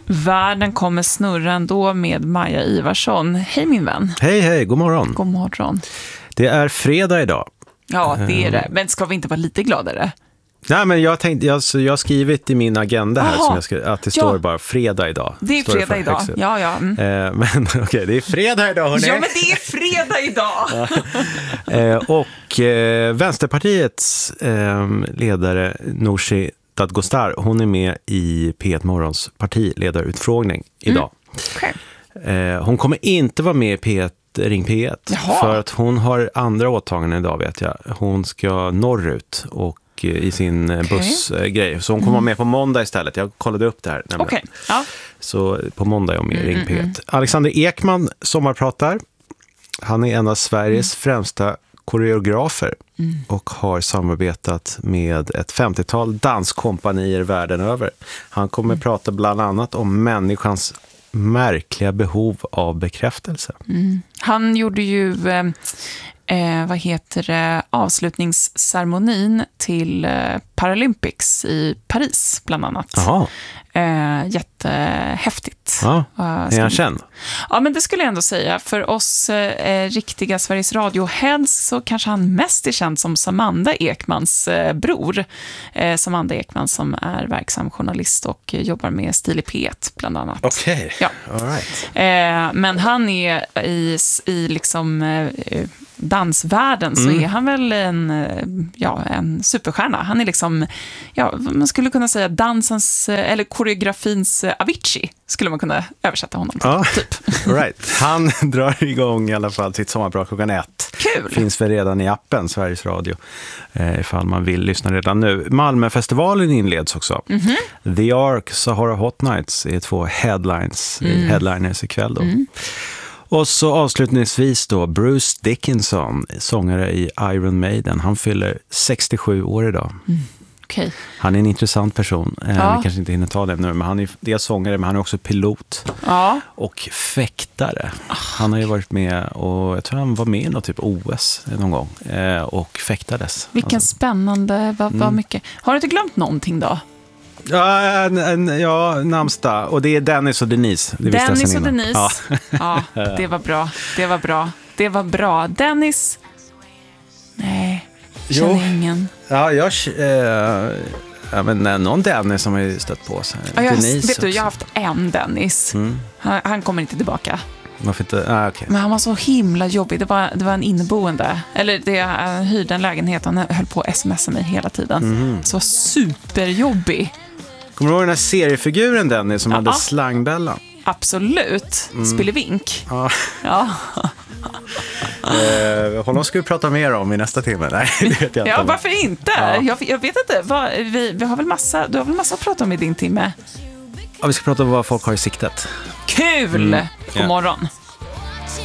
Världen kommer snurra ändå med Maja Ivarsson. Hej min vän. Hej, god morgon. God morgon. Det är fredag idag. Ja, det är det. Men ska vi inte vara lite gladare? Nej, men jag har skrivit i min agenda här att det står bara fredag idag. Det är fredag idag, ja. Men okej, det är fredag idag, hörni. Ja, men det är fredag idag. Och Vänsterpartiets ledare Nooshi Dadgostar, hon är med i P1 Morgons partiledarutfrågning idag. Okay. Hon kommer inte vara med i P1 Ring P1 för att hon har andra åtaganden idag, vet jag. Hon ska norrut och i sin bussgrej. Så hon kommer vara med på måndag istället. Jag kollade upp det här. Okay. Ja. Så på måndag är hon med i Ring P1. Alexander Ekman sommarpratar. Han är en av Sveriges främsta koreografer och har samarbetat med ett 50-tal danskompanier världen över. Han kommer prata bland annat om människans märkliga behov av bekräftelse. Han gjorde ju avslutningsceremonin till Paralympics i Paris bland annat. Jättehäftigt. Är han känd? Ja, men det skulle jag ändå säga. För oss riktiga Sveriges Radio-heads så kanske han mest är känd som Samanda Ekmans bror. Samanda Ekman som är verksam journalist och jobbar med Stil i P1 bland annat. Okej, ja. All right. Men han är i liksom dansvärlden så är han väl en superstjärna. Han är liksom, man skulle kunna säga dansens eller koreografins Avicii skulle man kunna översätta honom till, typ. Right. Han drar igång i alla fall sitt sommarprat klockan 1. Kul! Finns väl redan i appen Sveriges Radio ifall man vill lyssna redan nu. Malmöfestivalen inleds också. The Ark, Sahara Hot Nights är 2 headliners ikväll då. Och så avslutningsvis då Bruce Dickinson, sångare i Iron Maiden. Han fyller 67 år idag. Okay. Han är en intressant person. Vi kanske inte hinner ta det nu, men han är dels sångare, men han är också pilot och fäktare. Han har ju varit med och jag tror han var med i något typ OS någon gång och fäktades. Vilken spännande, vad mycket. Har du inte glömt någonting då? Ja, namnsdag. Och det är Dennis och Denise. Dennis och Denise. Ja, det var bra. Dennis. Nej, känner ingen. Ja, men någon Dennis som har ju stött på sig. Vet du, jag har haft en Dennis. Han kommer inte tillbaka. Varför inte? Okay. Men han var så himla jobbig. Det var en inneboende. Eller jag hyrde en lägenhet. Han höll på att smsa mig hela tiden. Så superjobbig. Kommer du ihåg den här seriefiguren Dennis som hade slangbällan? Absolut. Spillevink. Ja. Honom ska vi prata mer om i nästa timme. Nej, det vet jag inte. Ja, varför inte? Jag vet inte. Vi har väl du har väl massa att prata om i din timme? Ja, vi ska prata om vad folk har i siktet. Kul! God morgon.